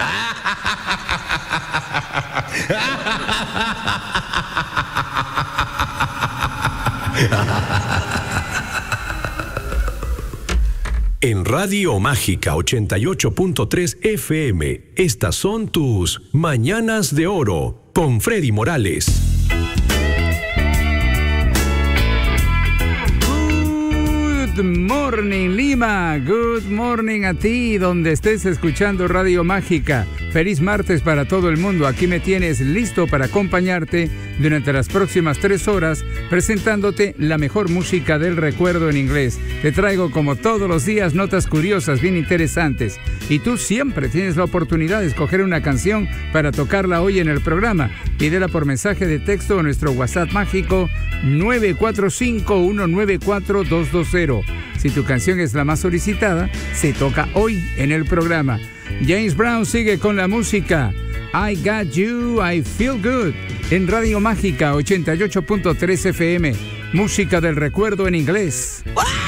En Radio Mágica 88.3 FM, estas son tus Mañanas de Oro con Freddy Morales. Good morning, Lima. Good morning a ti, donde estés escuchando Radio Mágica. Feliz martes para todo el mundo. Aquí me tienes listo para acompañarte durante las próximas 3 horas, presentándote la mejor música del recuerdo en inglés. Te traigo, como todos los días, notas curiosas, bien interesantes. Y tú siempre tienes la oportunidad de escoger una canción para tocarla hoy en el programa. Pídela por mensaje de texto a nuestro WhatsApp mágico 945-194-220. Si tu canción es la más solicitada, se toca hoy en el programa. James Brown sigue con la música. I Got You, I Feel Good. En Radio Mágica 88.3 FM. Música del recuerdo en inglés.